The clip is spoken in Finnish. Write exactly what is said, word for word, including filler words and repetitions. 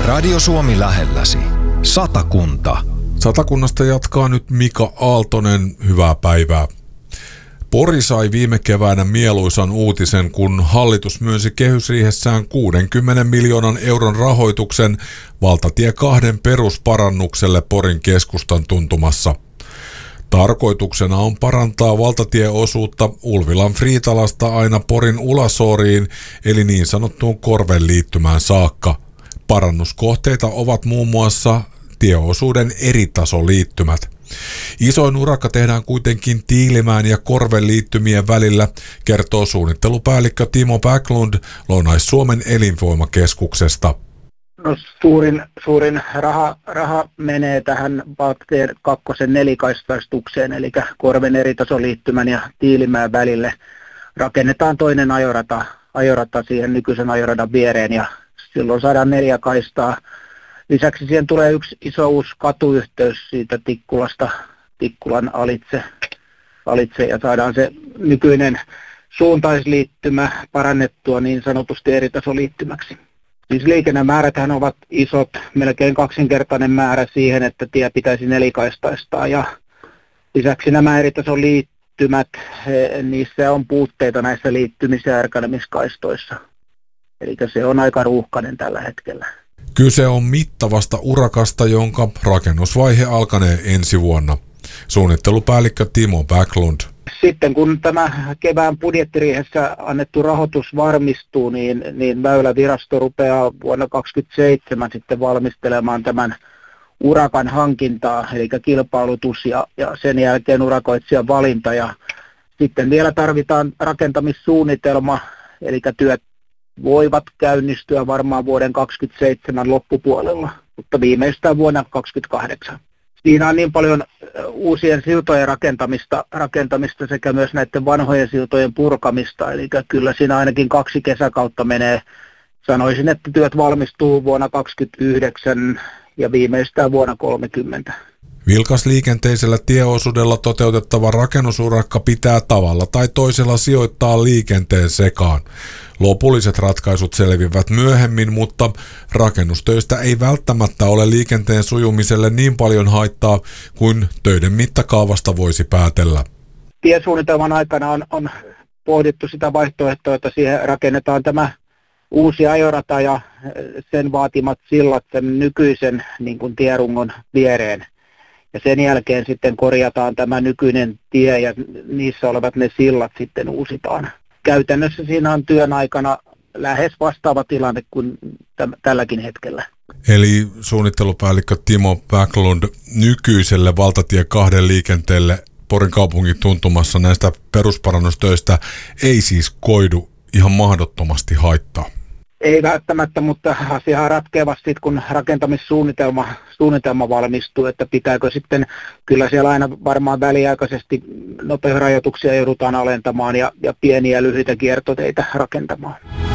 Radio Suomi lähelläsi. Satakunta. Satakunnasta jatkaa nyt Mika Aaltonen. Hyvää päivää. Pori sai viime keväänä mieluisan uutisen, kun hallitus myönsi kehysriihessään kuudenkymmenen miljoonan euron rahoituksen valtatie kahden perusparannukselle Porin keskustan tuntumassa. Tarkoituksena on parantaa valtatieosuutta Ulvilan Friitalasta aina Porin Ulasooriin, eli niin sanottuun Korven liittymään saakka. Parannuskohteita ovat muun muassa tieosuuden eritasoliittymät. Isoin urakka tehdään kuitenkin Tiilimään ja Korven liittymien välillä, kertoo suunnittelupäällikkö Timo Backlund Lounais-Suomen elinvoimakeskuksesta. No, suurin suurin raha, raha menee tähän valtatie kakkosen nelikaistastukseen, eli Korven eritasoliittymän ja Tiilimään välille. Rakennetaan toinen ajorata, ajorata siihen nykyisen ajoradan viereen ja silloin saadaan neljä kaistaa. Lisäksi siihen tulee yksi iso uusi katuyhteys siitä Tikkulasta, Tikkulan alitse, alitse ja saadaan se nykyinen suuntaisliittymä parannettua niin sanotusti eritasoliittymäksi. Siis liikennemääräthän ovat isot, melkein kaksinkertainen määrä siihen, että tie pitäisi nelikaistaistaa ja lisäksi nämä eritasoliittymät, niissä on puutteita näissä liittymis- ja erkanemiskaistoissa. Eli se on aika ruuhkainen tällä hetkellä. Kyse on mittavasta urakasta, jonka rakennusvaihe alkanee ensi vuonna. Suunnittelupäällikkö Timo Backlund. Sitten kun tämä kevään budjettiriihessä annettu rahoitus varmistuu, niin, niin Väylävirasto rupeaa vuonna kaksituhattakaksikymmentäseitsemän sitten valmistelemaan tämän urakan hankintaa, eli kilpailutus ja, ja sen jälkeen urakoitsijan valinta. Ja sitten vielä tarvitaan rakentamissuunnitelma, eli työt voivat käynnistyä varmaan vuoden kaksituhattakaksikymmentäseitsemän loppupuolella, mutta viimeistään vuonna kaksituhattakaksikymmentäkahdeksan. Siinä on niin paljon uusien siltojen rakentamista, rakentamista sekä myös näiden vanhojen siltojen purkamista, eli kyllä siinä ainakin kaksi kesäkautta menee. Sanoisin, että työt valmistuu vuonna kaksituhattakaksikymmentäyhdeksän ja viimeistään vuonna kolmekymmentä. Vilkasliikenteisellä tieosuudella toteutettava rakennusurakka pitää tavalla tai toisella sijoittaa liikenteen sekaan. Lopulliset ratkaisut selvivät myöhemmin, mutta rakennustöistä ei välttämättä ole liikenteen sujumiselle niin paljon haittaa kuin töiden mittakaavasta voisi päätellä. Tiesuunnitelman aikana on, on pohdittu sitä vaihtoehtoa, että siihen rakennetaan tämä uusi ajorata ja sen vaatimat sillat sen nykyisen niin kuin tierungon viereen. Ja sen jälkeen sitten korjataan tämä nykyinen tie ja niissä olevat ne sillat sitten uusitaan. Käytännössä siinä on työn aikana lähes vastaava tilanne kuin täm- tälläkin hetkellä. Eli suunnittelupäällikkö Timo Backlund, nykyiselle valtatie kahden liikenteelle Porin kaupungin tuntumassa näistä perusparannustöistä ei siis koidu ihan mahdottomasti haittaa. Ei välttämättä, mutta asiahan ratkeaa sitten, kun rakentamissuunnitelma suunnitelma valmistuu, että pitääkö sitten, kyllä siellä aina varmaan väliaikaisesti nopeusrajoituksia joudutaan alentamaan ja, ja pieniä lyhyitä kiertoteitä rakentamaan.